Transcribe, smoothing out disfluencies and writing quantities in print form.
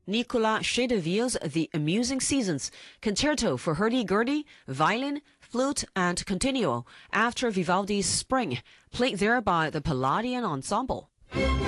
Nicolas Chedeville's The Amusing Seasons, concerto for hurdy-gurdy, violin, flute and continuo, after Vivaldi's Spring, played there by the Palladian Ensemble.